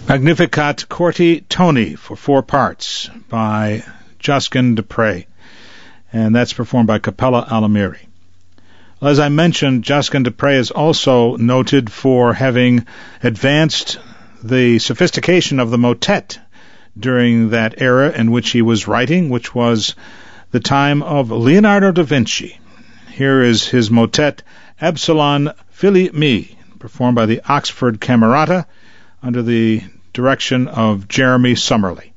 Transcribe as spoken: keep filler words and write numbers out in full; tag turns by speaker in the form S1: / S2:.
S1: Magnificat Corti Toni for four parts by Josquin du Pré, and that's performed by Capella Alamiri. Well, as I mentioned, Josquin du Pré is also noted for having advanced the sophistication of the motet during that era in which he was writing, which was the time of Leonardo da Vinci. Here is his motet Absalon Fili Mi, performed by the Oxford Camerata under the direction of Jeremy Summerly.